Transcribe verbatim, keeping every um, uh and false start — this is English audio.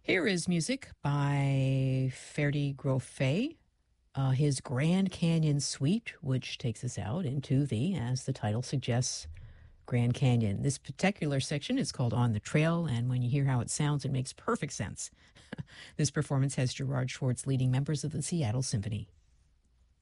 Here is music by Ferdy Grofé, uh, his Grand Canyon Suite, which takes us out into the, as the title suggests, Grand Canyon. This particular section is called On the Trail, and when you hear how it sounds, it makes perfect sense. This performance has Gerard Schwartz leading members of the Seattle Symphony.